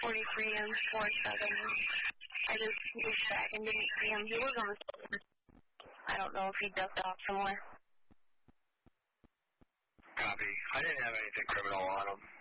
43 and 47. I just moved back and didn't see him. He was on the shoulder. I don't know if he ducked off somewhere. Copy. I didn't have anything criminal on him.